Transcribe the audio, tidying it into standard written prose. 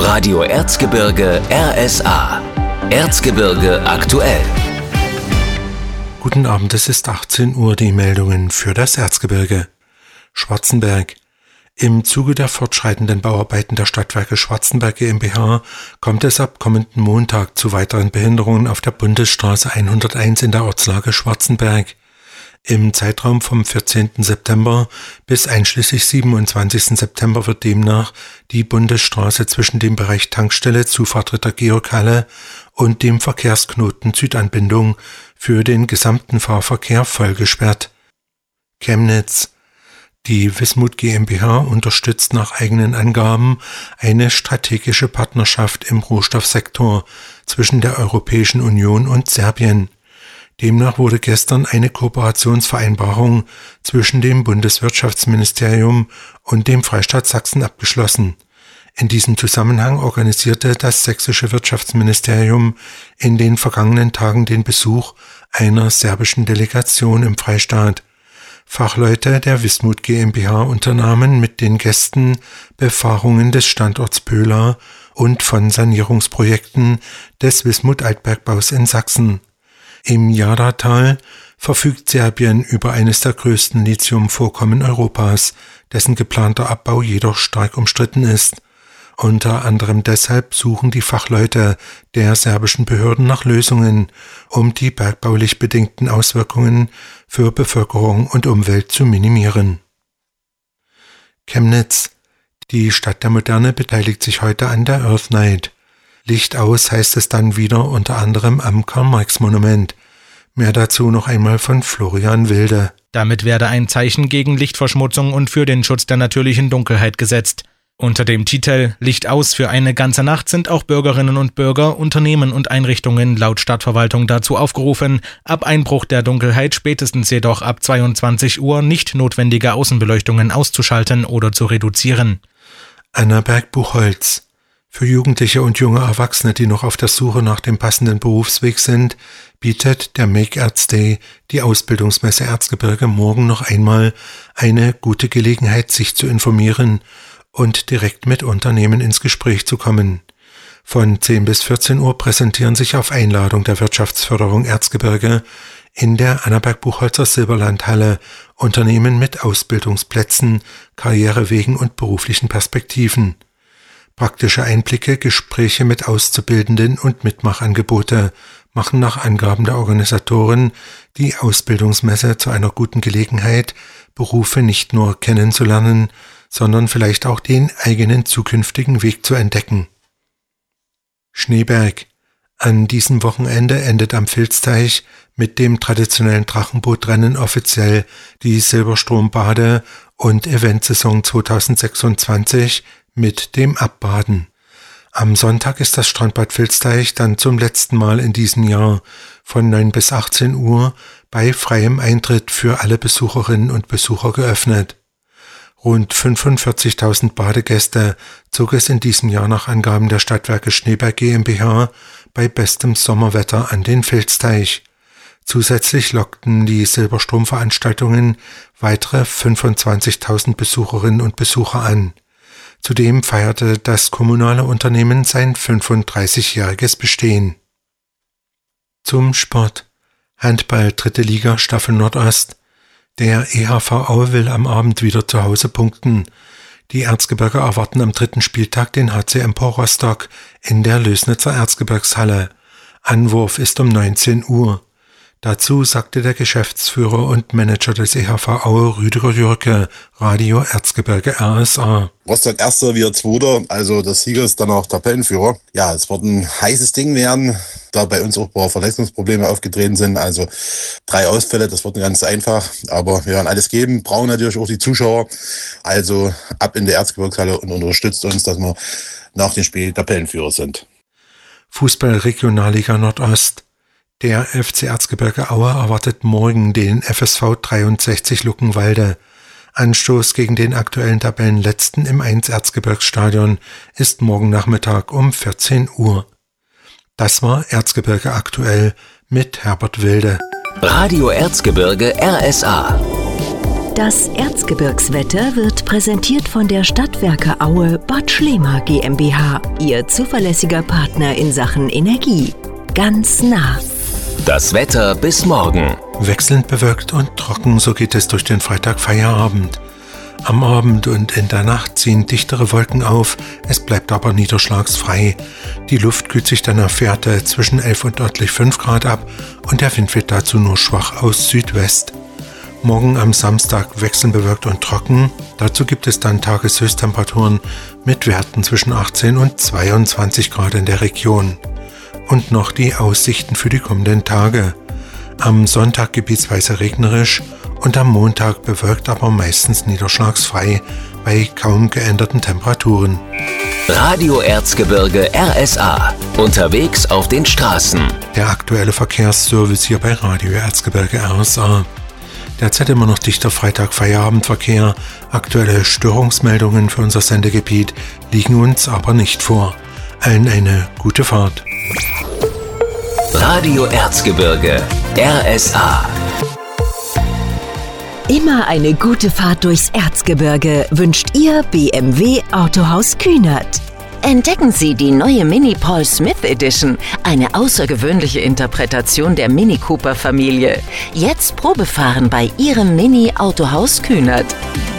Radio Erzgebirge RSA. Erzgebirge aktuell. Guten Abend, es ist 18 Uhr, die Meldungen für das Erzgebirge. Schwarzenberg. Im Zuge der fortschreitenden Bauarbeiten der Stadtwerke Schwarzenberg GmbH kommt es ab kommenden Montag zu weiteren Behinderungen auf der Bundesstraße 101 in der Ortslage Schwarzenberg. Im Zeitraum vom 14. September bis einschließlich 27. September wird demnach die Bundesstraße zwischen dem Bereich Tankstelle Zufahrt Ritter Georg Halle und dem Verkehrsknoten Südanbindung für den gesamten Fahrverkehr voll gesperrt. Chemnitz. Die Wismut GmbH unterstützt nach eigenen Angaben eine strategische Partnerschaft im Rohstoffsektor zwischen der Europäischen Union und Serbien. Demnach wurde gestern eine Kooperationsvereinbarung zwischen dem Bundeswirtschaftsministerium und dem Freistaat Sachsen abgeschlossen. In diesem Zusammenhang organisierte das sächsische Wirtschaftsministerium in den vergangenen Tagen den Besuch einer serbischen Delegation im Freistaat. Fachleute der Wismut GmbH unternahmen mit den Gästen Befahrungen des Standorts Pöhla und von Sanierungsprojekten des Wismut-Altbergbaus in Sachsen. Im Jadra-Tal verfügt Serbien über eines der größten Lithiumvorkommen Europas, dessen geplanter Abbau jedoch stark umstritten ist. Unter anderem deshalb suchen die Fachleute der serbischen Behörden nach Lösungen, um die bergbaulich bedingten Auswirkungen für Bevölkerung und Umwelt zu minimieren. Chemnitz. Die Stadt der Moderne beteiligt sich heute an der Earth Night. Licht aus heißt es dann wieder unter anderem am Karl-Marx-Monument. Mehr dazu noch einmal von Florian Wilde. Damit werde ein Zeichen gegen Lichtverschmutzung und für den Schutz der natürlichen Dunkelheit gesetzt. Unter dem Titel Licht aus für eine ganze Nacht sind auch Bürgerinnen und Bürger, Unternehmen und Einrichtungen laut Stadtverwaltung dazu aufgerufen, ab Einbruch der Dunkelheit, spätestens jedoch ab 22 Uhr nicht notwendige Außenbeleuchtungen auszuschalten oder zu reduzieren. Annaberg-Buchholz. Für Jugendliche und junge Erwachsene, die noch auf der Suche nach dem passenden Berufsweg sind, bietet der Make Erz Day, die Ausbildungsmesse Erzgebirge, morgen noch einmal eine gute Gelegenheit, sich zu informieren und direkt mit Unternehmen ins Gespräch zu kommen. Von 10 bis 14 Uhr präsentieren sich auf Einladung der Wirtschaftsförderung Erzgebirge in der Annaberg-Buchholzer Silberlandhalle Unternehmen mit Ausbildungsplätzen, Karrierewegen und beruflichen Perspektiven. Praktische Einblicke, Gespräche mit Auszubildenden und Mitmachangebote machen nach Angaben der Organisatoren die Ausbildungsmesse zu einer guten Gelegenheit, Berufe nicht nur kennenzulernen, sondern vielleicht auch den eigenen zukünftigen Weg zu entdecken. Schneeberg. An diesem Wochenende endet am Vilsteich mit dem traditionellen Drachenbootrennen offiziell die Silberstrombade- und Eventsaison 2026 mit dem Abbaden. Am Sonntag ist das Strandbad Vilsteich dann zum letzten Mal in diesem Jahr von 9 bis 18 Uhr bei freiem Eintritt für alle Besucherinnen und Besucher geöffnet. Rund 45.000 Badegäste zog es in diesem Jahr nach Angaben der Stadtwerke Schneeberg GmbH bei bestem Sommerwetter an den Vilsteich. Zusätzlich lockten die Silberstrom-Veranstaltungen weitere 25.000 Besucherinnen und Besucher an. Zudem feierte das kommunale Unternehmen sein 35-jähriges Bestehen. Zum Sport. Handball 3. Liga Staffel Nordost. Der EHV Aue will am Abend wieder zu Hause punkten. Die Erzgebirger erwarten am 3. Spieltag den HC Empor Rostock in der Lößnitzer Erzgebirgshalle. Anwurf ist um 19 Uhr. Dazu sagte der Geschäftsführer und Manager des EHV Aue, Rüdiger Jürke, Radio Erzgebirge RSA. Rostock Erster, wir Zweiter, also das Sieger ist dann auch Tabellenführer. Ja, es wird ein heißes Ding werden, da bei uns auch ein paar Verletzungsprobleme aufgetreten sind. Also 3 Ausfälle, das wird ganz einfach, aber wir werden alles geben, brauchen natürlich auch die Zuschauer. Also ab in die Erzgebirgshalle und unterstützt uns, dass wir nach dem Spiel Tabellenführer sind. Fußball Regionalliga Nordost. Der FC Erzgebirge Aue erwartet morgen den FSV 63 Luckenwalde. Anstoß gegen den aktuellen Tabellenletzten im 1 Erzgebirgsstadion ist morgen Nachmittag um 14 Uhr. Das war Erzgebirge aktuell mit Herbert Wilde. Radio Erzgebirge RSA. Das Erzgebirgswetter wird präsentiert von der Stadtwerke Aue Bad Schlema GmbH, Ihr zuverlässiger Partner in Sachen Energie. Ganz nah. Das Wetter bis morgen. Wechselnd bewölkt und trocken, so geht es durch den Freitagfeierabend. Am Abend und in der Nacht ziehen dichtere Wolken auf, es bleibt aber niederschlagsfrei. Die Luft kühlt sich dann auf Werte zwischen 11 und örtlich 5 Grad ab und der Wind weht dazu nur schwach aus Südwest. Morgen am Samstag wechselnd bewölkt und trocken. Dazu gibt es dann Tageshöchsttemperaturen mit Werten zwischen 18 und 22 Grad in der Region. Und noch die Aussichten für die kommenden Tage. Am Sonntag gebietsweise regnerisch und am Montag bewölkt, aber meistens niederschlagsfrei bei kaum geänderten Temperaturen. Radio Erzgebirge RSA. Unterwegs auf den Straßen. Der aktuelle Verkehrsservice hier bei Radio Erzgebirge RSA. Derzeit immer noch dichter Freitag-Feierabendverkehr. Aktuelle Störungsmeldungen für unser Sendegebiet liegen uns aber nicht vor. Allen eine gute Fahrt. Radio Erzgebirge RSA. Immer eine gute Fahrt durchs Erzgebirge wünscht Ihr BMW Autohaus Kühnert. Entdecken Sie die neue Mini Paul Smith Edition, eine außergewöhnliche Interpretation der Mini Cooper Familie. Jetzt Probefahren bei Ihrem Mini Autohaus Kühnert.